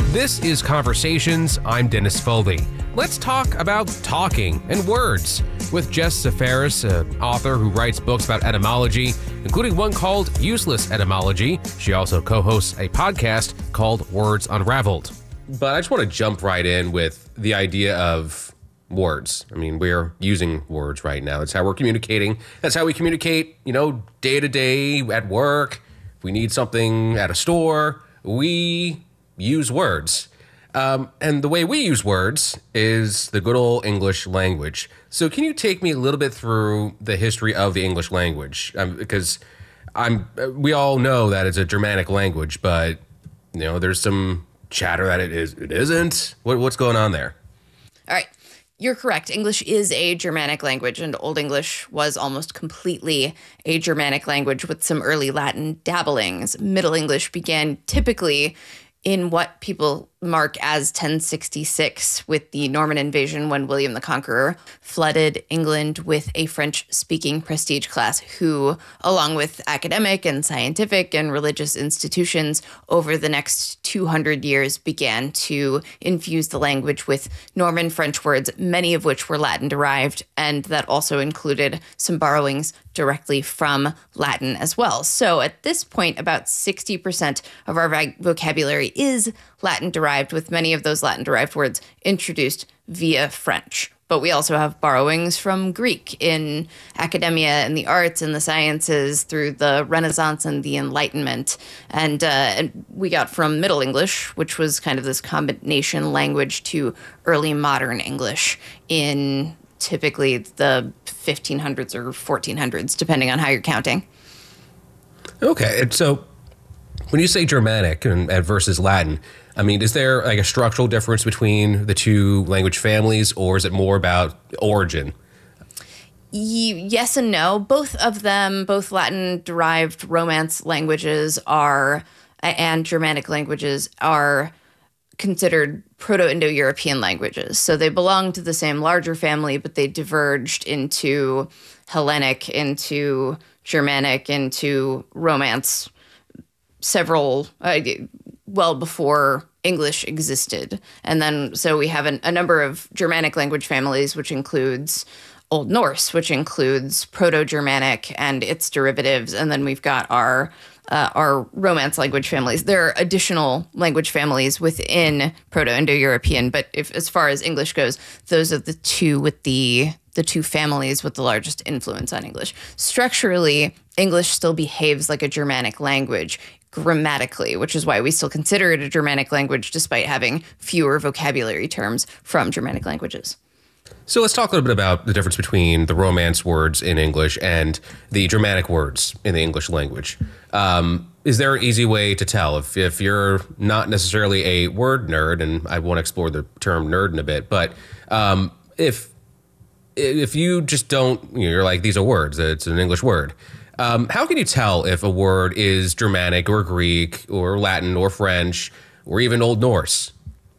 This is Conversations. I'm Dennis Foley. Let's talk about talking and words with Jess Safaris, an author who writes books about etymology, including one called Useless Etymology. She also co-hosts a podcast called Words Unraveled. But I just want to jump right in with the idea of words. I mean, we're using words right now. That's how we're communicating. That's how we communicate, day to day at work. If we need something at a store, we use words. And the way we use words is the good old English language. So can you take me a little bit through the history of the English language? Because we all know that it's a Germanic language, but there's some chatter that it isn't. What's going on there? All right. You're correct. English is a Germanic language, and Old English was almost completely a Germanic language with some early Latin dabblings. Middle English began typically in what people mark as 1066 with the Norman invasion, when William the Conqueror flooded England with a French-speaking prestige class who, along with academic and scientific and religious institutions, over the next 200 years began to infuse the language with Norman French words, many of which were Latin-derived, and that also included some borrowings directly from Latin as well. So at this point, about 60% of our vocabulary is Latin-derived, with many of those Latin-derived words introduced via French. But we also have borrowings from Greek in academia and the arts and the sciences through the Renaissance and the Enlightenment. And we got from Middle English, which was kind of this combination language, to early modern English in typically the 1500s or 1400s, depending on how you're counting. Okay, and so when you say Germanic and versus Latin, I mean, is there like a structural difference between the two language families, or is it more about origin? Yes and no. Both of them, both Latin-derived Romance languages and Germanic languages are considered Proto-Indo-European languages. So they belong to the same larger family, but they diverged into Hellenic, into Germanic, into Romance well before English existed. And then so we have a number of Germanic language families, which includes Old Norse, which includes Proto-Germanic and its derivatives. And then we've got our Romance language families. There are additional language families within Proto-Indo-European, but as far as English goes, those are the two with the two families with the largest influence on English. Structurally, English still behaves like a Germanic language grammatically, which is why we still consider it a Germanic language despite having fewer vocabulary terms from Germanic languages. So let's talk a little bit about the difference between the Romance words in English and the Germanic words in the English language. Is there an easy way to tell if you're not necessarily a word nerd, and I want to explore the term nerd in a bit, but if you just don't, you're like, these are words, it's an English word. How can you tell if a word is Germanic or Greek or Latin or French or even Old Norse?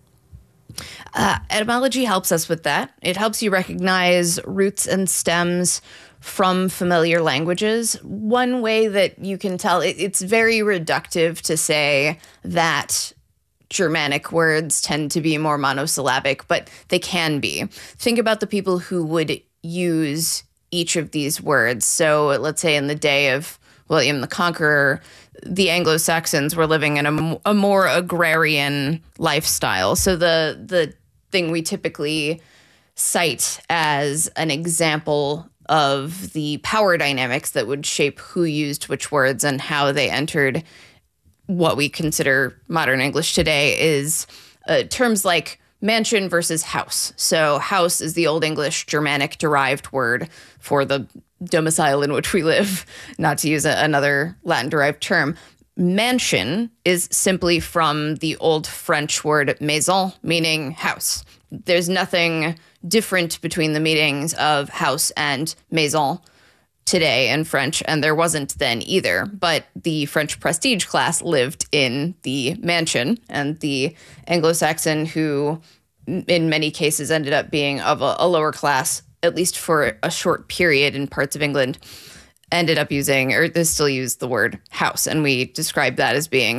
Etymology helps us with that. It helps you recognize roots and stems from familiar languages. One way that you can tell, it's very reductive to say that Germanic words tend to be more monosyllabic, but they can be. Think about the people who would use each of these words. So let's say in the day of William the Conqueror, the Anglo-Saxons were living in a more agrarian lifestyle. So the thing we typically cite as an example of the power dynamics that would shape who used which words and how they entered what we consider modern English today is terms like mansion versus house. So house is the Old English Germanic derived word for the domicile in which we live, not to use another Latin derived term. Mansion is simply from the Old French word maison, meaning house. There's nothing different between the meanings of house and maison today in French, and there wasn't then either. But the French prestige class lived in the mansion, and the Anglo-Saxon, who in many cases ended up being of a lower class, at least for a short period in parts of England, ended up using, or they still use the word house. And we describe that as being